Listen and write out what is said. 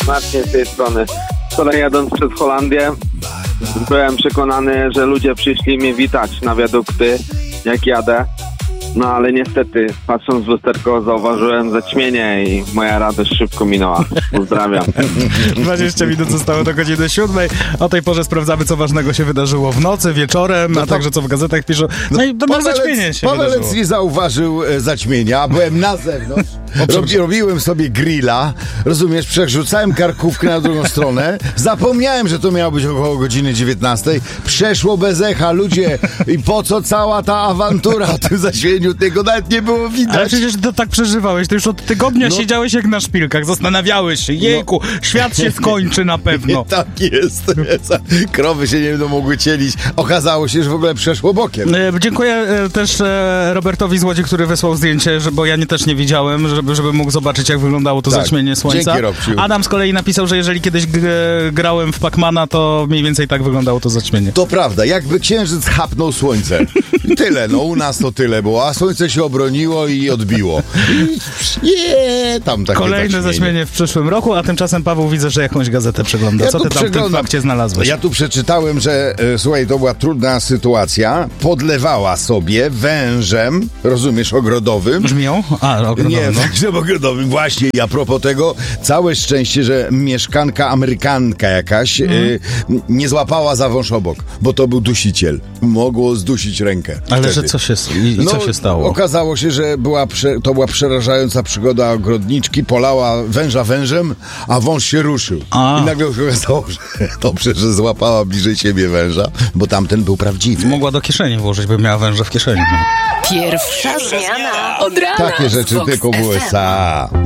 Marcin z tej strony. Wczoraj jadąc przez Holandię byłem przekonany, że ludzie przyszli mnie witać na wiadukty, jak jadę. No ale niestety, patrząc w lusterko, zauważyłem zaćmienie i moja radość szybko minęła. Pozdrawiam. 20 minut zostało do godziny 7. O tej porze sprawdzamy, co ważnego się wydarzyło w nocy, wieczorem, a także co w gazetach piszą. No i to zaćmienie się Pawelec wydarzyło. nie zauważył zaćmienia, byłem na zewnątrz, robiłem sobie grilla, rozumiesz, przerzucałem karkówkę na drugą stronę, zapomniałem, że to miało być około godziny 19, przeszło bez echa, ludzie, i po co cała ta awantura o tym zaćmieniu, tego nawet nie było widać. Ale przecież to tak przeżywałeś, to już od tygodnia siedziałeś jak na szpilkach, zastanawiałeś się, jejku, świat się skończy na pewno. Tak jest. Krowy się nie będą mogły cielić. Okazało się, że w ogóle przeszło bokiem. Dziękuję też Robertowi z Łodzi, który wysłał zdjęcie, bo ja też nie widziałem, żeby mógł zobaczyć, jak wyglądało to zaćmienie słońca. Dzięki, Robciu. Adam z kolei napisał, że jeżeli kiedyś grałem w Pacmana, to mniej więcej tak wyglądało to zaćmienie. To prawda, jakby księżyc chapnął słońce. I tyle, no u nas to tyle było, a słońce się obroniło i odbiło. Tam takie Kolejne zaćmienie w przyszłym roku, a tymczasem Paweł widzę, że jakąś gazetę przegląda. Co ty tam w tym fakcie znalazłeś? Ja tu przeczytałem, że słuchaj, to była trudna sytuacja. Podlewała sobie wężem, rozumiesz, ogrodowym. Brzmią? Ogrodowym. Nie, wężem ogrodowym, właśnie. I a propos tego, całe szczęście, że mieszkanka Amerykanka jakaś nie złapała za wąż obok, bo to był dusiciel. Mogło zdusić rękę. Ale wtedy. że co się stało? Okazało się, że to była przerażająca przygoda ogrodniczki. Polała węża wężem, a wąż się ruszył. I nagle się okazało, że dobrze, że złapała bliżej siebie węża, bo tamten był prawdziwy. Mogła do kieszeni włożyć, by miała węża w kieszeni. Pierwsza zmiana od rana. Takie rzeczy tylko w USA.